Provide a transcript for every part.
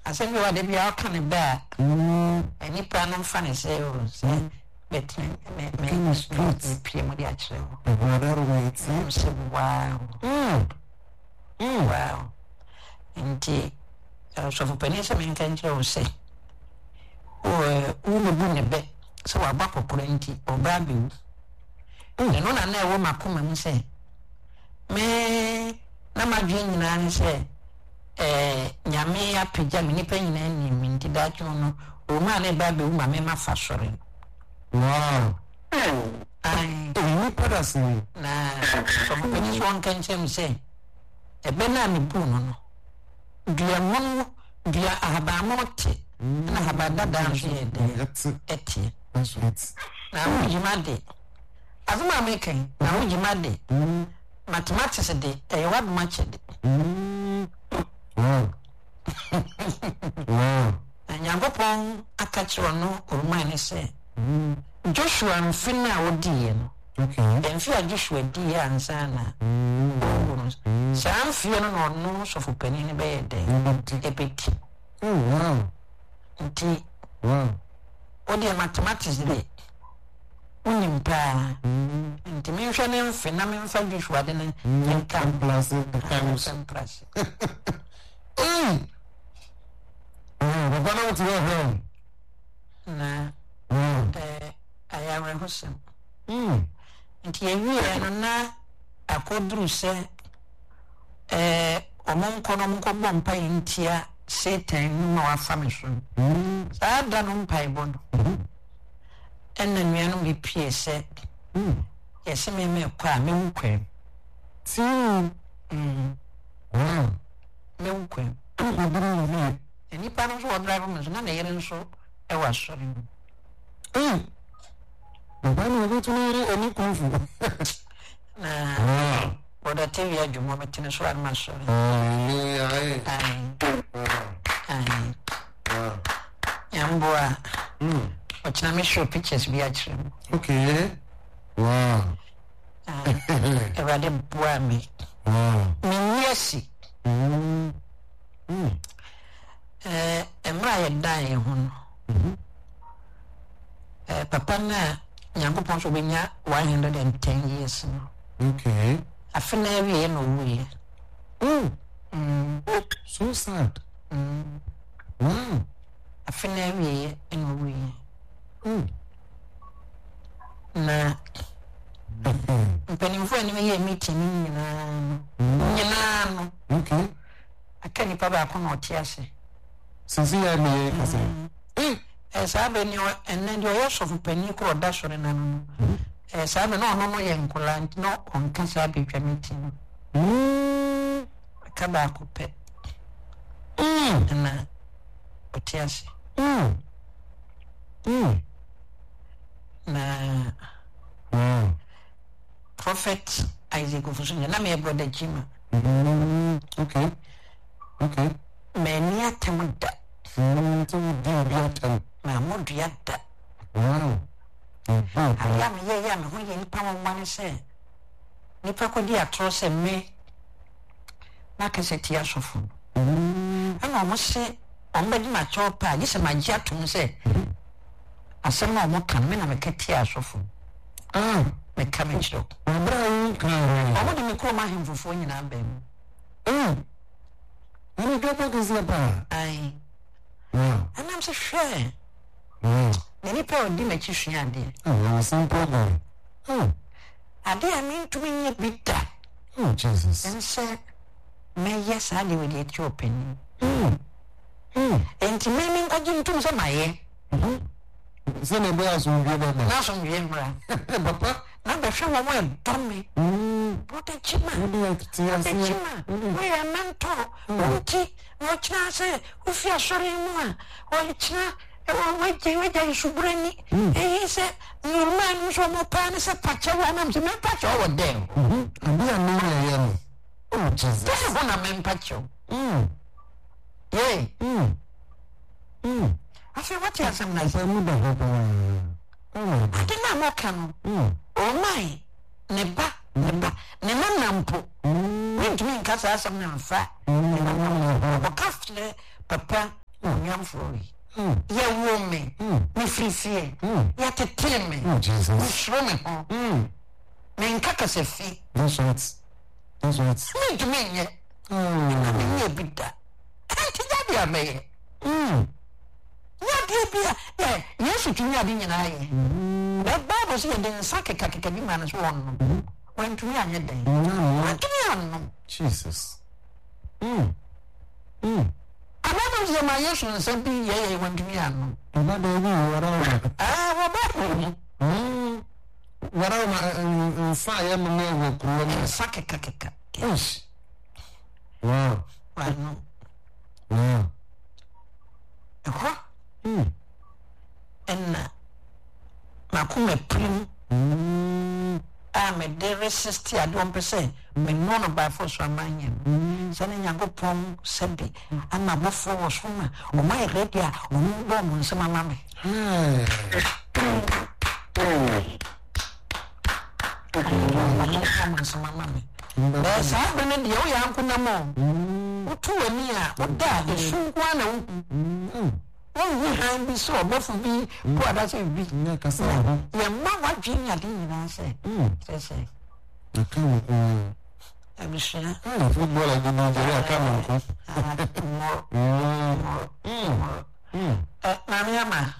asem bi wa de bia aka ne ba ani pa no fa ne se o se betre me street pm de akire o brother wait se wow wow nti so for penisa me kan kire o se o me bu ne be so wa ba kokoro nti o ba bi no na e wo makoma mu se me na madwe nyina ne se nyame ya pagya me nipa nyina ni me nti da twa no o ma na ba be ma me ma fa sore wow ai ni padas ni na so for penny so kan chem se ebe na me bu no dia mo dia ahaba mote na ahaba dada so ye de eti na wo jimade azuma me kan na wo jimade mathematics de what much de wow Nyangopon akachiro no orumane se Joshua mfina odiye no okay emfia Joshua diye ansana samfia no so fupani ne be de epeti wow nti wow odi mathematics de unimpa nti menhwe ne mfina memfa Joshua de ne nka plus baba na what you have na ayawre hosem nti ewie no na akodru se omonkono mko bompa intia Satan no afame so ada no mpai bono enna nuanu bi pie se yesi me kwa me nkwa me nkwa ni pa no so drive me na yere nso e wa sori baba no go to any confu na oda TV adwuma metene so an ma sori yamboa ochina me show pictures bi akire okay wow everade boa me yesi emra ye dan ho no papa na Nyankopon so benya 110 years no okay afena wie no wie so sad wow afena wie no wie na mpenimfo ani me meeting nyina no okay akani pa ba ko no tiase sisi ya me kase sabe ni enne ndio yeso fupeni ko oda sore na no sabe no ye nkola no onka sabe twa meeting ka ba ko pe na otiase na Prophet Isaac Ofusunya na me brother Jima okay many atemda na moduyada wow aya me ho ye nipa wonwane se nipa ko di atro se me na kaseti asofu ana mo se ombedi ma chopa ni se magia tum se asem na mo kan me na me keti asofu me kamechiro abraham kan amodi me ko ma hemfofo nyina bam ani dopo kizapa ai anam se hwe nipa odi ma chisua ade simple boy ade ami tumi nye bita Jesus ense me yes ade we dey open enti me ajin tum se maye se ne boya so wie ba na so wie mra papa na be hwe wo mo domme brother Chima we are mentor unti wo china se ufi asori mu a wo china we dey subrani se normal so mo pan se pacha wa na me pacha wo dem abi anu ya no oh Jesus this one am pacha I say what you some nice mu da papa I didn't know can oh my neba ne nampo ntumi nkasa asam na mfa o kafle papa onyamfori ye woman me frifie ya tete me Jesus shro me ho me nkaka se fi that's right me to me ye me bida anti daddy ameye ya bia yesu tumi ade nyina ye the bible say den sakeka bi man so won no when tumi anye den tumi anno Jesus Another is my yes and something, yea, when to me. What am fire? Sakaka. Yes. Wow. I know. Wow. And Makume Prim. I'm a dear sister, I don't say, when none of by force are mine. Sending a good prom, Sunday, and my buffalo was woman, or my red ya, or no bomb, and some mammy. There's happening the old uncle no more. 2 a year, what that is soon one. One behind me saw both of me, what does it be? Your mamma, Jimmy, I didn't say. Say, I'm sure. Football, I don't know. Mamma.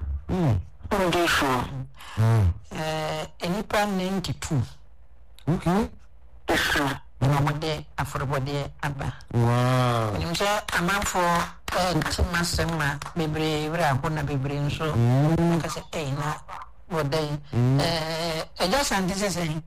Any pan 92. Okay. Nobody, Afrobody, Abba. Wow. You say a man for Timasema, Baby, Rapona, Baby, so I say, eh, now, what day? I just anticipating.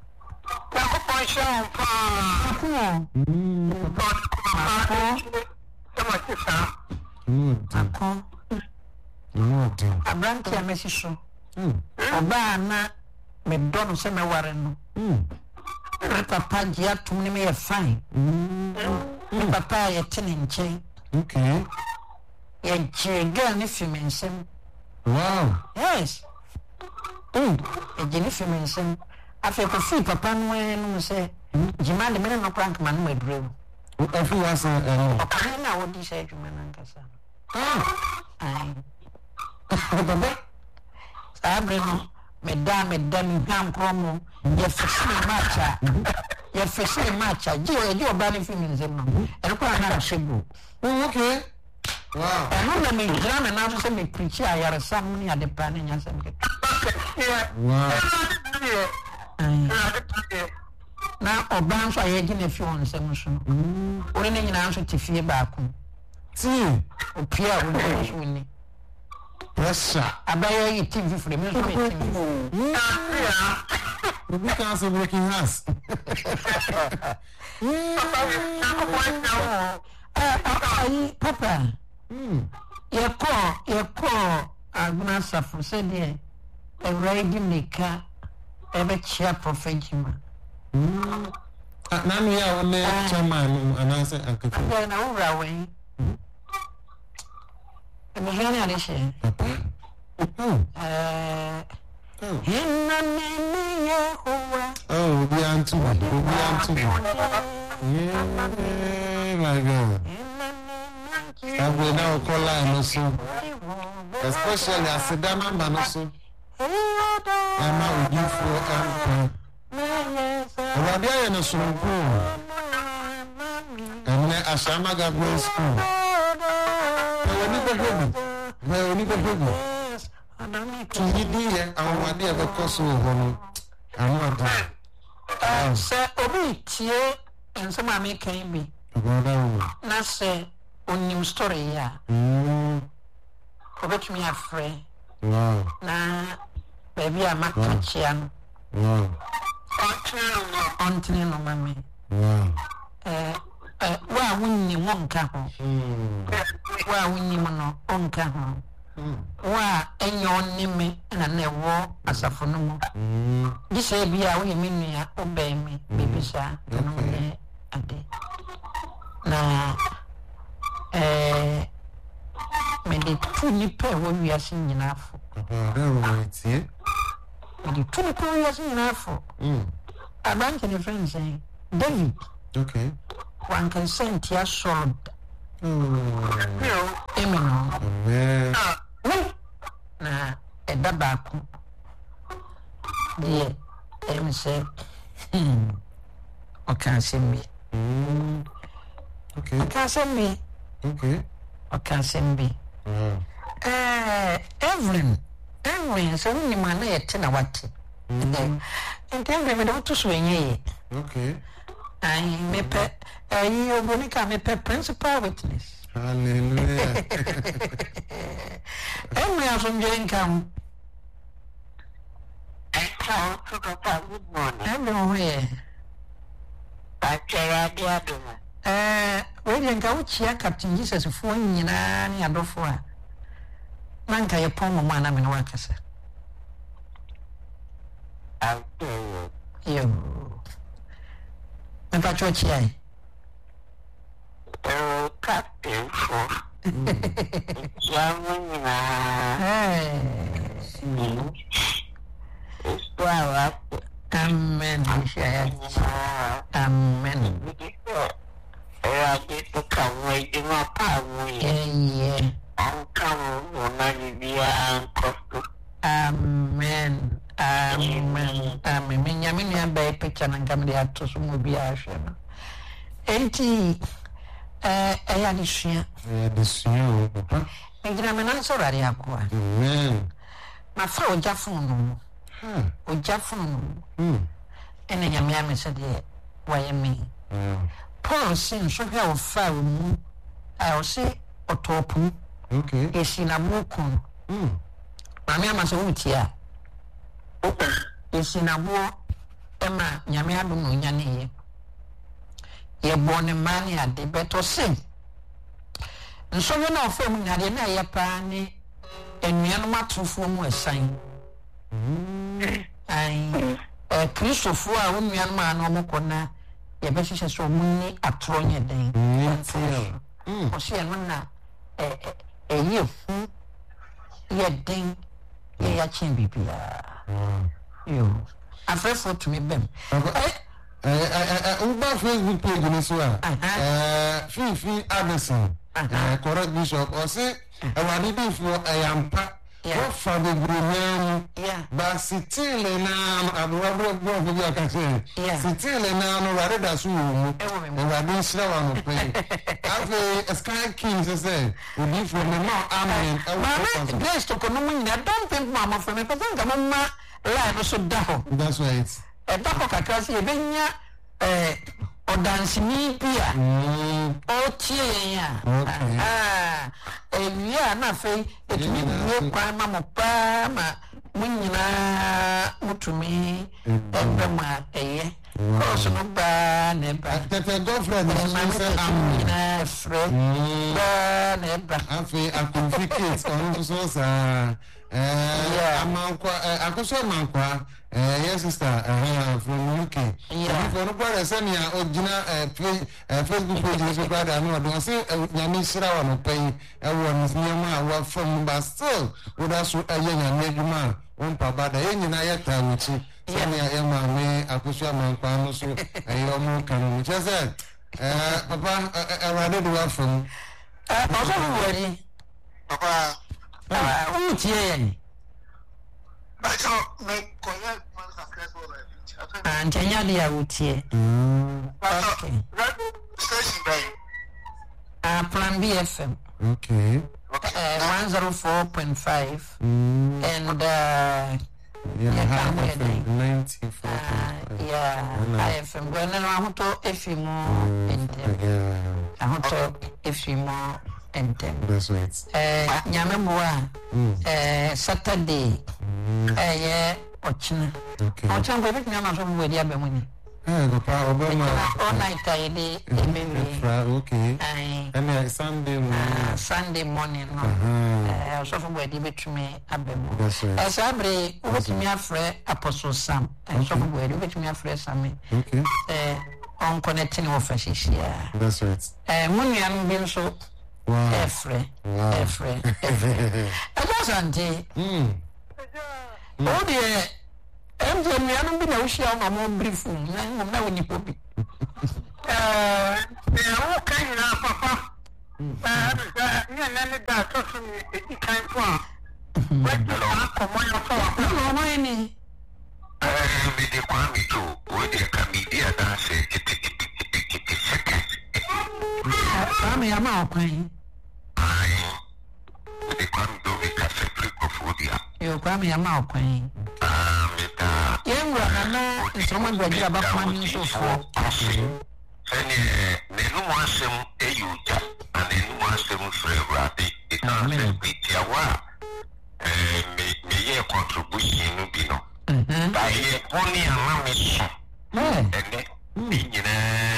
A branch a message. A banana, me don't say my warren. Papa, you to me a fine. Papa, a tin chain. Okay. A girl, if you mention. Wow. Yes. A Jennifer mention. I feel to see Papa when say, Jiman the minute no prank man may drill. If you was a I would say to Manancasa. Sabrina, Madame, Ham Cromo, your first matcha, you're banning females, and a shibu. Okay. Wow. And when me drum and I say me preach, I are some at the planning as wow. Now, or bounce I again if you want some motion. Only in answer to fear back. See, or Pierre will be winning. Yes, sir. I buy a TV for the music. We can't say working house. Papa, your call, I'm not suffering, said ye, a riding the car, ever cheer profession. Now we are on the chairman, and I said, Uncle. Then over away. I'm hearing a share. Oh, we are too. Yeah, my God. I will now call line also. Especially as a dama man also. I'm out with you for Uncle. I'm there in a swimming pool. And I shall not go to school. I will never hear me. To you, dear, I want to have a course of one. I'm not there. Sir, Obi, tear, and some mammy came me. Now, say, on new story, yeah. Forget me a friend. Wow. Nah, baby, I'm a kitchen. Wow. Until no mammy. Wow. Well, when you won't come home. Well, when you won't come home. Wa enyo nime na ne wo asafo no mo gise bia wo yemi nua obey me bebisa no ne ade na me de tu ni pe wo wiase nyina afo me de tu ni pe wo wiase nyina afo abanke ne friend say David, okay, one can send ya solid. A da baako de say okay sembi okay okay sembi okay okay sembi every so ni man na yete na wate and every me don't to so enye okay ai me pe you bonika me pe principal witness hallelujah every from join come good morning. everywhere we didn't go chia Captain Jesus for nyina ni adofo a nanka ye pon mo ana me no akasa yo me pa chochi ai Captain for Yamina. Amen. Amen. Amen. Amen. Amen. Minyamini ambaye picha na ngamli atu sumu biashara. Enti ya dishia. Ya dishia papa. Ngira menanso rari akwa. Amen. Mafa ojafunu. Ojafunu. Ene nyamia mesede wayemi. Paul sin so hwe ofa mu. I say otopu. Okay. Esina mukun. Mami amaso utia. Esina bo ema nyamia do no nya ne ye bone mani ade beto sin. Nso we na ofam nyade na ye pa ni enuanu matofo mu esan. Ai Christopher a wonuanu ma na omokona ye be hihye so munni atoro nye den. O se no na ye fu ye den ye ya chen bibia. Yo afrefo to me bem. Uba Facebook page ni so a Fifi Addison correct bishop or say awadi bi for ayampa what for the green but still na abro bi aka say still na no ware da so mu awadi sira wa no pe afi sky king say obi for me no amen mama grace to kono mu na don't think mama for me person ga mama live so daho that's right daho kakra say ebenya odansini bia o tie ya ewia na fe etumi bue kwa mama pa ma munyina mutumi ebema eye so no ba ne ba tete girlfriend say amina fre ba ne ba afi akonficate on so sa amankwa akoso mankwa yes sister from UK for no brother send ya ogina Facebook page so brother no do say nyame sira wa no pai e wo nyama wa from but still we da so nyame adwuma on pa bada nyina ya tawuchi sani ya ma me akoso mankwa no so ayo mo kan mo chese papa awade do wa from also wori Papa utie Bacho me koya man successful life. Antenya dia utie. Okay. Station by Plan B FM. Okay. 104.5 and FM going around to FM and that's right. Nyamemwa Saturday ochina. Okay. Ochina go bit nyama so we dia be muni. Papa Obama all night I dey okay. And Sunday morning no. So for we dey betumi abemu. That's right. Sabre we betumi afre Apostle Sam. So for we dey betumi afre Sam. Okay. On connecting official. That's right. Munuanu bi so Efre. Ajasante. Oh dear. Munuanu bi na ushia na mo brief na woni pobi. o kan na papa. Na ne da so so ni kan fo. de Kwame to, we de Kamidia dance, Kwame ama okwan. De Kwame do we ka separate kofodia. Yo Kwame ama okwan. Meta. Yenwa na nsoma gwagira ba Kwame nso fo. Nenu wasem eyuja, nenu wasem frewrade. Ita bitiawa me ye contribution no bi no. Ba ye boni ama me so. Ene bi nyina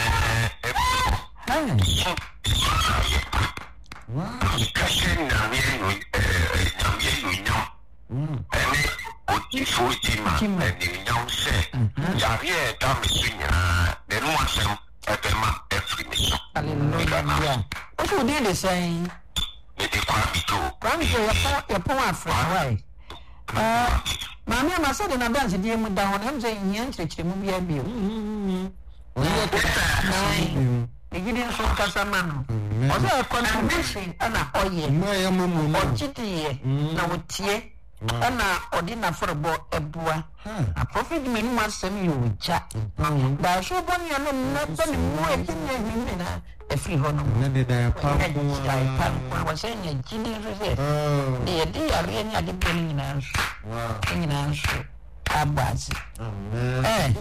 Kasi na miye nyam. Ene oti fuji ma ene nyam se. Yare da mi sinya nenu wasem ebema every mission. Hallelujah. What would they say? Kwame your power for right. Mammy, I said in a dance, dear Madame, I'm saying, Yancy, movie I be. The Gideon so Casamano. Was there a contribution? Anna, oh, yeah, my GT, now with tea, Anna, or dinner for a boy. A prophet may not send you with chat. But so one you know, not more a free honor. I was saying a genius. The idea really had the beginning in answer. In answer. Abbas. I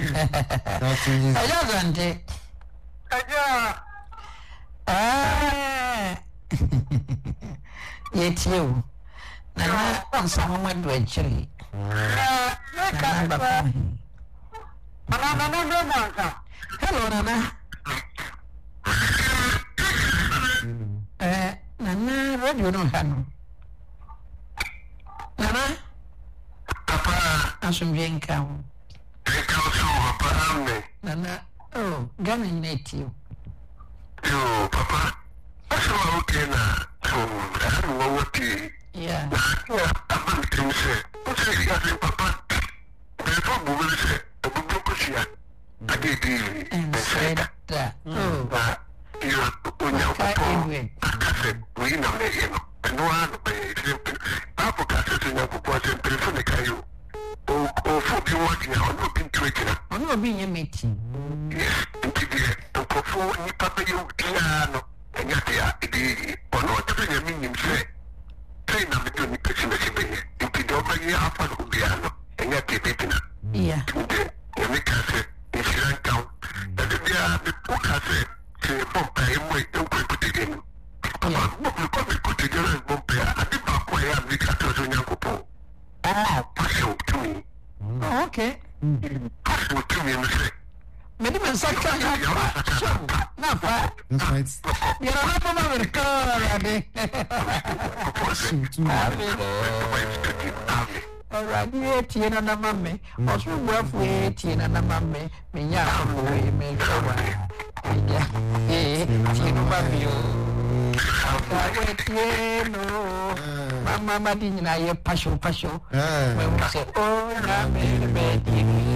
don't think. Yet you. Now, I want someone went to a cherry. Hello, Nana. Nana, what do you know, Hannah? Nana? Papa, I should be in count. Nana, oh, gun in native. Yo, Papa, that's all okay now. So, I don't know what to. Yeah. I'm going to say, what's it, Papa? Before Google said, a book here. I did it. And said that. Oh, you we know him. And one Papa got in a proportion to Caillou. Oh, for you working out, looking to it. I'm not being a meeting. Yes, indeed. And for Papa, you piano, and yet the or not to bring a meaning say. Train them to the kitchen of the if you don't bring your upper piano, and yet the baby. Yeah. You make us say, if you don't count, that the book has said. Okay. Maybe when second that's right. You're not all right, yeah, Tina and Mammy. What's your worth with Tina and Mammy? Me, yeah, me, Tina, Mammy. Mamma didn't I passion. When we say, oh, I'm in the bed.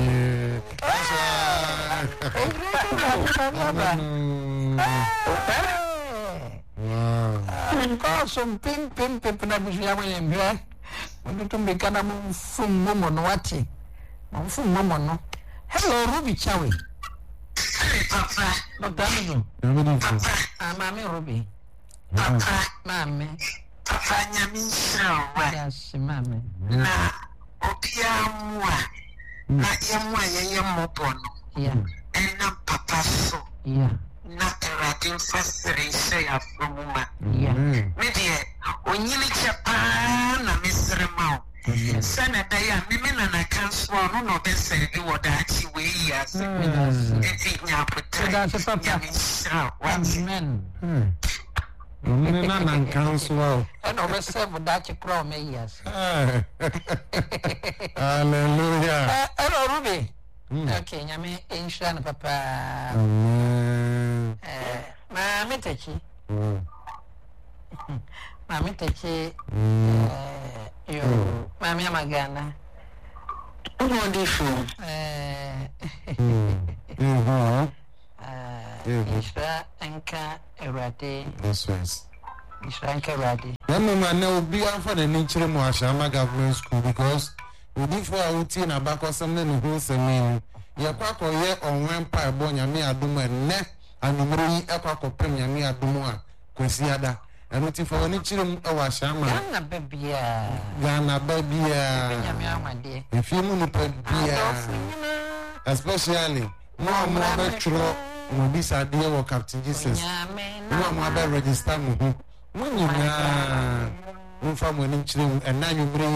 Some pin, and here. When you make a from Momo, watching. From Momo. Hello, Ruby Chowie. Papa, no, Mammy Ruby. Papa, Mammy. Papa, yes, Mammy. Na, Opiamwa. Na, Yamwa, yeah. And now, Papa, so. Yeah. Not a rating factory, say a woman. Yeah. Media, when you need Japan, Mr. Mao. Senator, women and I can't swan, no, they say you were that you way, yes. It's in your protection. Once men. Women and council. And over 7 that you crown me, yes. Hallelujah. Hello, Ruby. Okay, Yami, Inshan, Papa. Mammy Tachi. Mammy Tachi. You, Mammy Magana. Wonderful. Isra Anka Erate. This was. Ishranka Radi. Remember, no be for the nature of Ashama Government School because we did for our routine about something who say me. Your quack or ye on one pie born Yami Aduma neck and Murray Equaco Pem Yami Aduma, Quisiada, and waiting for any children of Ashama. Gana baby, if you money put especially no more true. No, this idea of Captain Jesus. No more register. When you are from winning children, and now you bring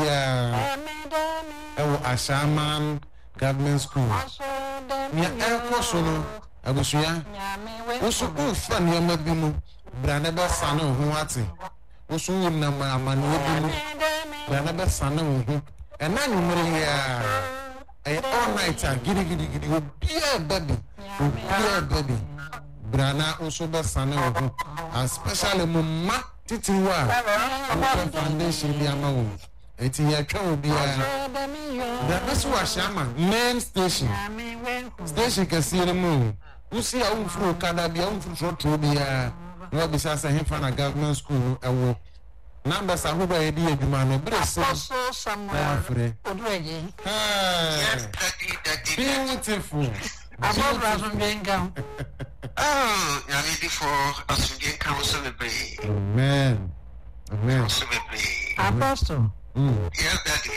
Ashaman Government School. Near Air Cosono, I was here. Also, good fun, you may be moved. Branaba Sano, who wants it. Also, you know, my man, Branaba Sano, and now you bring all nighter, giddy, be a baby. Baby, Brana also the son of especially Mumma Titiwa Foundation. Yamamu. It's here to be that's what Shama main station. Station can see the moon. You see, I won't through Canada, to be no besides a Hifana government school. I will. Numbers are who idea the man of Brussels somewhere. Beautiful. I'm not being gone. Oh, I need before us to get counsel. Amen. Amen. Apostle. Yes, Daddy.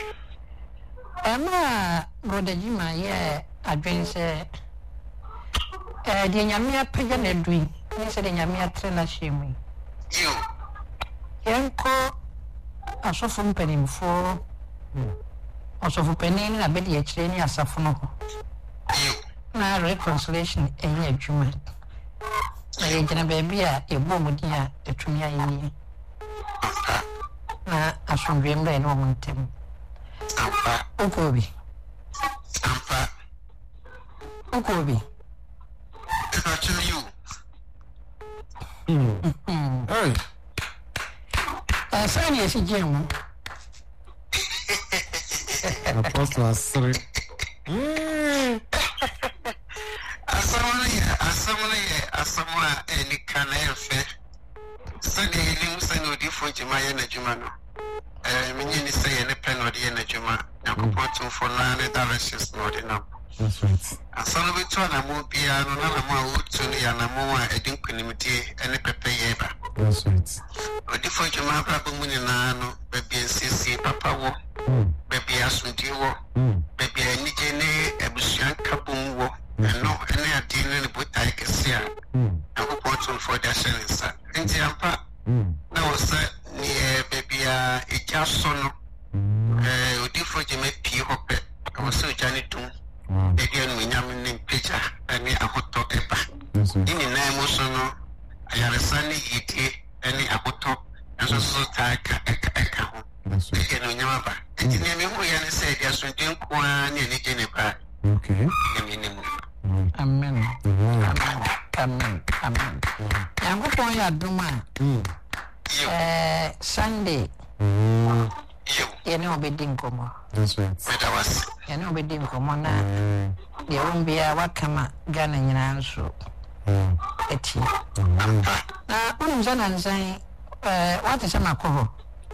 Emma, Brother Jima, yeah, I say, the Yamia Pagan and Dream. He said, Yamia Trena Shimi. You. Yanko, a sofa penny for also for penny, I bet the training as a phone. You. Na reconciliation enye adwuma na ye gina baby a ebo mudi a etumi ayi na asomdwe mra no montem okobi Hey asani esi jemu Apostle Asri Asamwa any canal fair. Sunday, you say no different to my energy man. Many say any pen or the energy man. I'm going for 9 directions, not enough. That's right. And some of it on a more piano, and more wood to the animal, I didn't community any pepe. That's right. Or different to my papa Munino, baby and Sissy, Papa, baby Asundiwo, baby and Nijene, Ebushan Kabum. And no, any idea but I can see. I will put on for the sentence. And the Ampa, now was near baby, a just son, different you make pee hop. I was so Johnny too. Baby, and we yamming picture, and a hot top. In the name of Sono, I had a sunny eat any a hot top, and so tired. That's right. And you never say, yes, we drink one and Jennifer. Okay. Amen. Amen. I'm going to do my Sunday. You know, be dinkomo. That's right. You know, be dinkomo na. There won't be a wakama Ghana in answer. Eti. Now, I'm saying, what is a maco?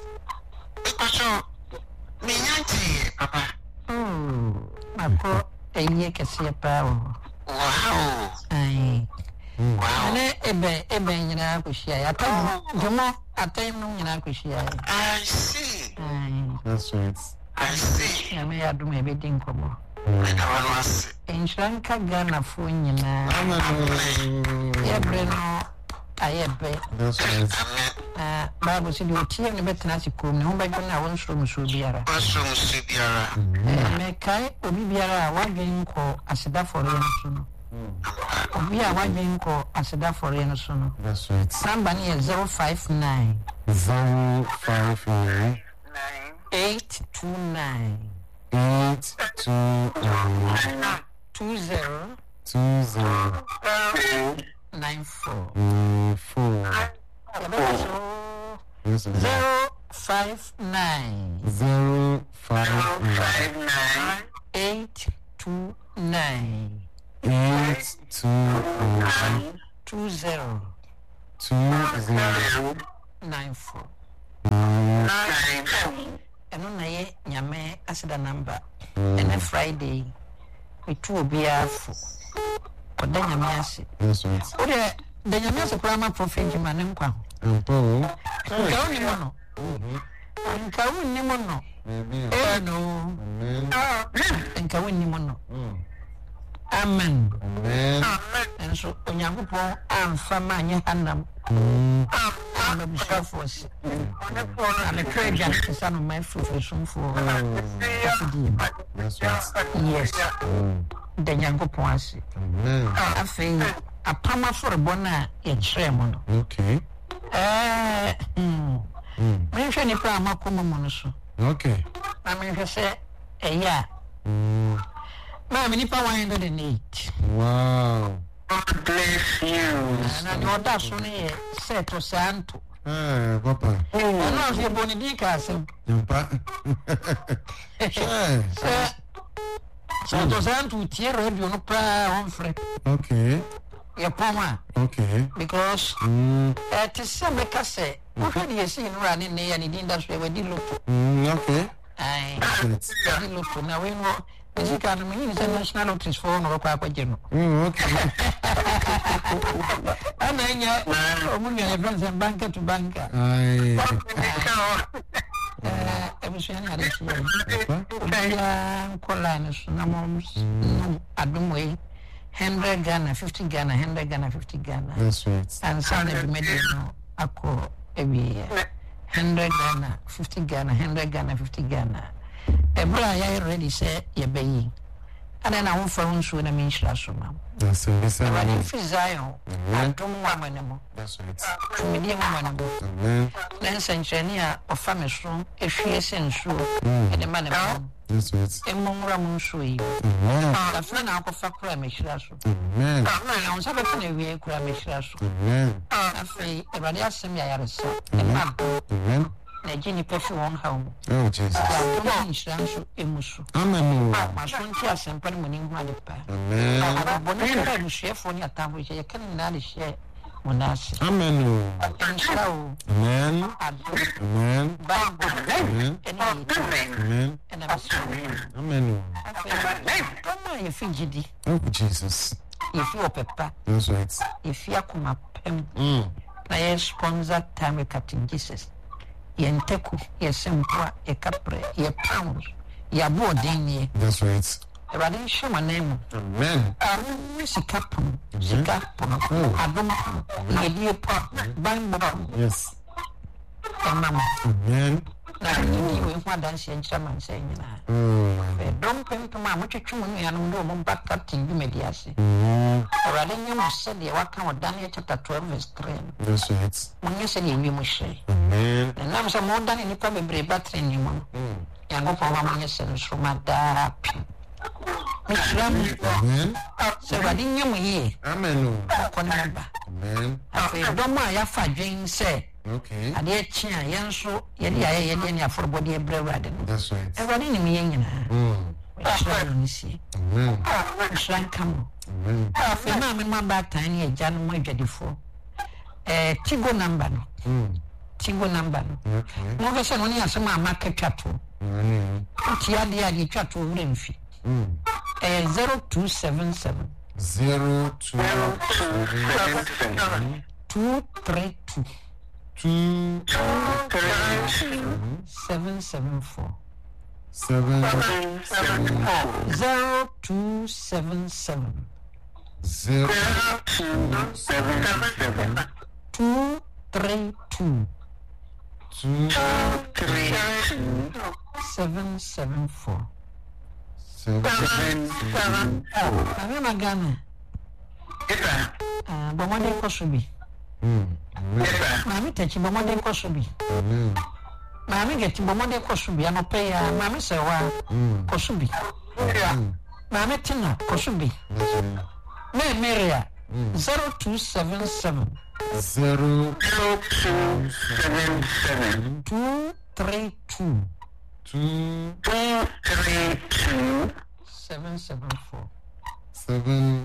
Me, auntie, Papa. Maco, a year can see a power. Wow. Aye. Wow. Ebe nyina kushia. Atam jomo atam nyina kushia. I see. That's right. I see. Ya me adu me be din komo. Was Inshranka Ghana fo nyina. Ebre no ayebe. That's right. Bible said you tie ne betena sikom ne ho ba gona won so muso biara. Me kai obi biara wadwen ko aseda fore no no. Obi a wadwen ko aseda fore no so no. That's right. Number is 059 059 829 2094 059 829 2094 94. And on a yame as the number. And a Friday, we two be for. But then you may That's right. say, then you may say, Prama Prophet Manenqua. And Kawin Nimono. No. And Kawin Nimono. Amen. And so, when you go and Famania Hanam, I'm a force. I'm a treasure, son of my profession for yes. Then you go points. I feel a pama for a bona in Tremon. Okay. Mention a prama common. Okay. I mean, say, yeah. Mammy, if I 108. Wow. God bless you. And I know that's only set to Santo. Papa. I know you're Bonidica. So Santo, tear you no prayer on Fred. Okay. Your Poma. Okay. Because at the same cassette, what do you see running there and it didn't say where you look? Okay. I didn't look for now. We know. Is it can mean international office for no Papa General? Okay. And then you're advance and banker to banker. I was saying, Colinus, Namons, Adumway, 100 Ghana, 50 Ghana, 100 Ghana, 50 Ghana. That's right. And Sunday Medino, Acco every year. 100 Ghana, 50 Ghana, 100 Ghana, 50 Ghana. I already said, you're baying. And then I won't phone soon. I mean, Slasuma. That's it. I'm running for Zion. I don't want anymore. That's right. To me, Amen. Then Sanchania or family room, if she is in shoe, and the man of that's right. a mongram sui. The friend I'll go for Kramish. Amen. I was having a way Kramish. Amen. I say, a radiation, I had a son. Amen. Na jini pefu on home. Oh Jesus. Insurance emusu. Amen. My son has some penny money in the past. Amen. I'm share for your time which I can not share when I say. Amen. And so, Amen. Amen. Amen. Amen. And I'm sorry. Amen. Don't know if you Oh Jesus. if you're pepper, That's right. if you're come up, I sponsor time cutting Jesus. Yenteku, ye simpua, ye capre, ye pounds, ye boarding. That's right. I show my name. Amen. Sikapum, Sikapum, Adam, ye dear pop, bang, yes. And mamma. Amen. Now, you with what dance and someone saying, don't pay to my much chum and no back cutting you mediasi. Or I didn't you said the welcome of Daniel chapter 12 verse 3. That's right. When you say you must say. Amen. And now some more than any probably battery anymore. Young up on my essence from my dad. Amen. So I didn't you hear. Amen. Amen. I don't mind if I drink say. Okay. I did chair, Yanso, Yadi, for body a brave. That's right. I run in me. Amen. Shrank come. Amen. I'm in my back tiny, Jan, my jetty for. Tigo number. Tigo number. Okay. Never said only as my market chattel. Tiadi chattel wooden fee. 0277 0277 232 774 0277 232 774 I'm a Ghana. But one day Kosubi. Mammy touching one day Kosubi. Mammy getting one day Kosubi. I'm a payer. Mammy say, Kosubi. Mammy Tina Kosubi. Maria 0277 232 774 7.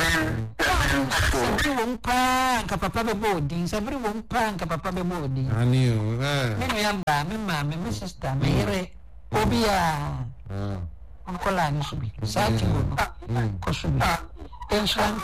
Sabri won pa nka papa be boarding. Sabri won pa nka papa be boarding. Ani o. Me no yamba, me ma, me sister, me yere. Obia. Onkola ni subi. Sati wo. Ko subi. Amen.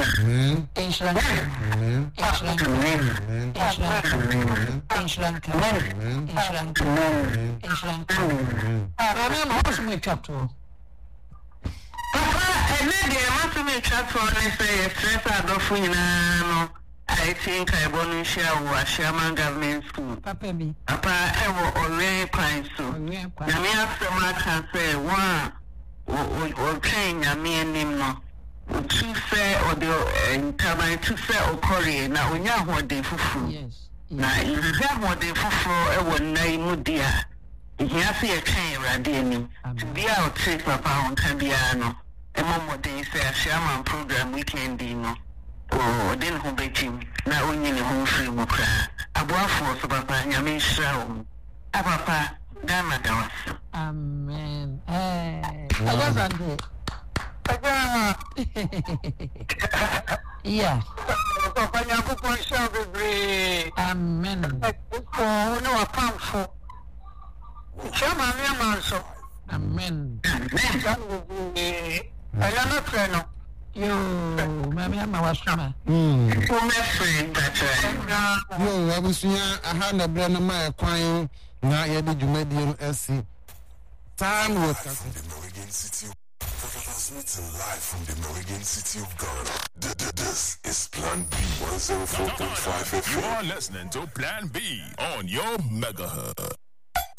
I think I want to share with Sherman Government School. Papa B. Papa, I will already cry so. Now, me have so much and say, one, train, I mean, no. To say, or the time to say, or Korea, now we know what they fufu. Yes. Now, you have what they fufu, I will name dear. If you have a train, Radiani, to be out, take Papa on Cabiano. A moment they say, a Sherman program weekend, no. Oh, then who bet him? Now only the home free mukra. A boy for Papa, Yamin Shaw. A Papa, Dama Dawas. Amen. I was under. Yeah. Amen. Oh, no, a powerful. Amen. I am not friend. Yo, Mammy, I'm a swimmer. Yo, I was here. I had a brand of my crying. Now, you did you made you SC. Time was from the Meridian City. Live from the Meridian City of Ghana. This is Plan B 104.5 FM. You are listening to Plan B on your megahertz.